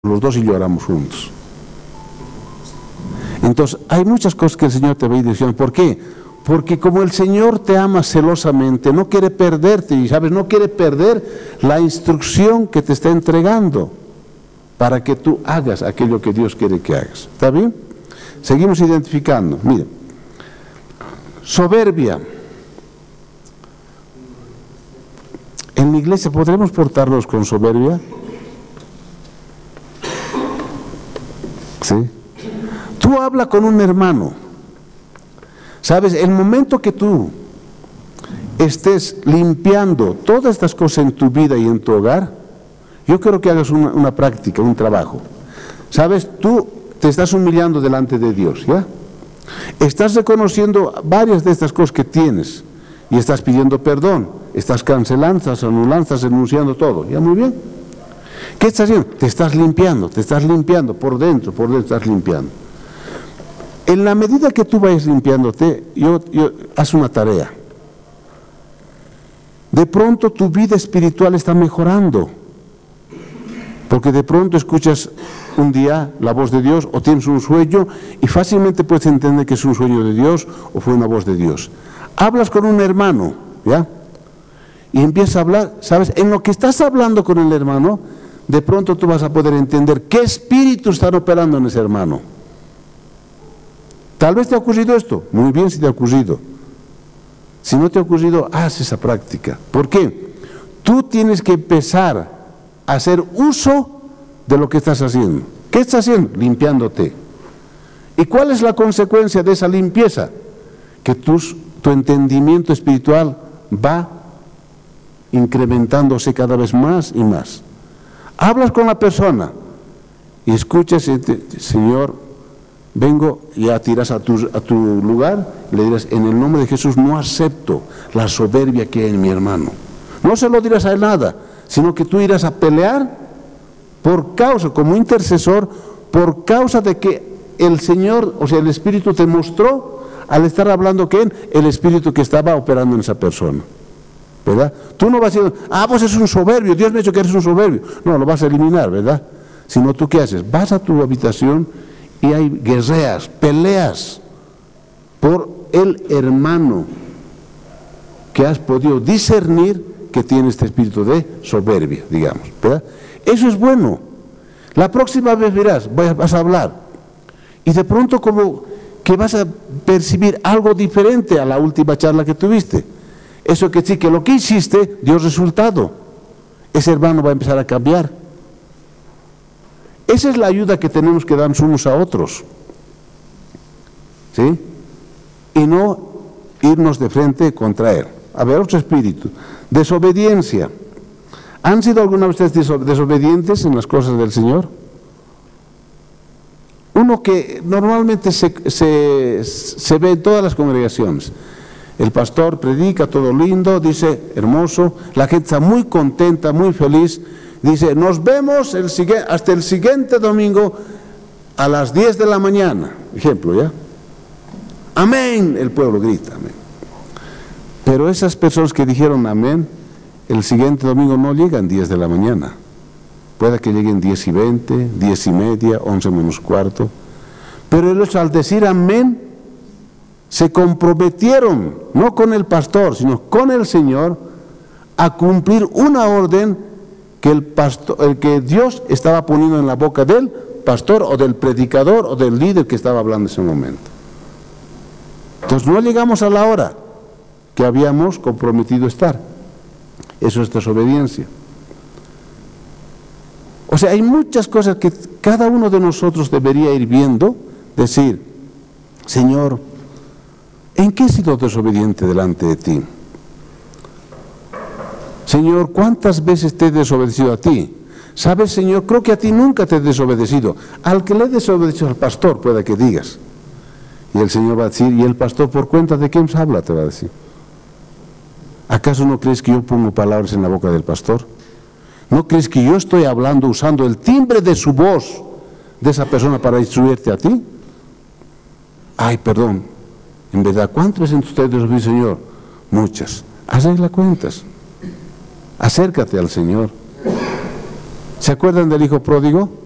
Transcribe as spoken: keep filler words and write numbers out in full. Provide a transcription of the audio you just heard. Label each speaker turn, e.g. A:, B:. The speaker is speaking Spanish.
A: los dos y lloramos juntos. Entonces, hay muchas cosas que el Señor te va a ir diciendo. ¿Por qué? Porque como el Señor te ama celosamente, no quiere perderte, y sabes, no quiere perder la instrucción que te está entregando para que tú hagas aquello que Dios quiere que hagas. ¿Está bien? Seguimos identificando. Miren, soberbia. En la iglesia, ¿podremos portarnos con soberbia? ¿Sí? Tú habla con un hermano. ¿Sabes? El momento que tú estés limpiando todas estas cosas en tu vida y en tu hogar, yo quiero que hagas una, una práctica, un trabajo. ¿Sabes? Tú te estás humillando delante de Dios, ¿ya? Estás reconociendo varias de estas cosas que tienes y estás pidiendo perdón, estás cancelando, estás anulando, estás denunciando todo, ¿ya? Muy bien. ¿Qué estás haciendo? Te estás limpiando, te estás limpiando por dentro, por dentro estás limpiando. En la medida que tú vayas limpiándote, yo, yo, haz una tarea. De pronto tu vida espiritual está mejorando, porque de pronto escuchas un día la voz de Dios o tienes un sueño y fácilmente puedes entender que es un sueño de Dios o fue una voz de Dios. Hablas con un hermano, ¿ya? Y empiezas a hablar, ¿sabes? En lo que estás hablando con el hermano, de pronto tú vas a poder entender qué espíritu están operando en ese hermano. Tal vez te ha ocurrido esto, muy bien si te ha ocurrido. Si no te ha ocurrido, haz esa práctica. ¿Por qué? Tú tienes que empezar a hacer uso de lo que estás haciendo. ¿Qué estás haciendo? Limpiándote. ¿Y cuál es la consecuencia de esa limpieza? Que tus, tu entendimiento espiritual va incrementándose cada vez más y más. Hablas con la persona y escuchas, Señor, vengo, y ya tiras a tu, a tu lugar, y le dirás, en el nombre de Jesús no acepto la soberbia que hay en mi hermano. No se lo dirás a él nada, sino que tú irás a pelear por causa, como intercesor, por causa de que el Señor, o sea, el Espíritu te mostró, al estar hablando que él, el Espíritu que estaba operando en esa persona. ¿Verdad? Tú no vas a decir, ah, pues es un soberbio, Dios me ha dicho que eres un soberbio. No, lo vas a eliminar, ¿verdad? Sino tú, ¿qué haces? Vas a tu habitación y hay guerreas, peleas por el hermano que has podido discernir que tiene este espíritu de soberbia, digamos, ¿verdad? Eso es bueno. La próxima vez verás, vas a hablar y de pronto como que vas a percibir algo diferente a la última charla que tuviste. Eso que sí, que lo que hiciste dio resultado. Ese hermano va a empezar a cambiar. Esa es la ayuda que tenemos que darnos unos a otros, ¿sí? Y no irnos de frente contra él. A ver, otro espíritu. Desobediencia. ¿Han sido alguna vez ustedes desobedientes en las cosas del Señor? Uno que normalmente se, se, se ve en todas las congregaciones. El pastor predica todo lindo, dice hermoso, la gente está muy contenta, muy feliz, dice nos vemos el, hasta el siguiente domingo a las diez de la mañana, ejemplo, ¿ya? Amén, el pueblo grita, amén. Pero esas personas que dijeron amén, el siguiente domingo no llegan diez de la mañana, puede que lleguen diez y veinte, diez y media, once menos cuarto, pero ellos al decir amén, se comprometieron, no con el pastor, sino con el Señor, a cumplir una orden que, el pastor, el que Dios estaba poniendo en la boca del pastor o del predicador o del líder que estaba hablando en ese momento. Entonces no llegamos a la hora que habíamos comprometido estar. Eso es desobediencia. O sea, hay muchas cosas que cada uno de nosotros debería ir viendo, decir, Señor, ¿en qué he sido desobediente delante de ti? Señor, ¿cuántas veces te he desobedecido a ti? ¿Sabes, Señor? Creo que a ti nunca te he desobedecido. Al que le he desobedecido al pastor, puede que digas. Y el Señor va a decir, ¿y el pastor por cuenta de quién habla? Te va a decir. ¿Acaso no crees que yo pongo palabras en la boca del pastor? ¿No crees que yo estoy hablando usando el timbre de su voz de esa persona para instruirte a ti? Ay, perdón. En verdad, ¿cuántas veces ustedes desobedecen, Señor? Muchas. Arregla cuentas. Acércate al Señor. ¿Se acuerdan del hijo pródigo?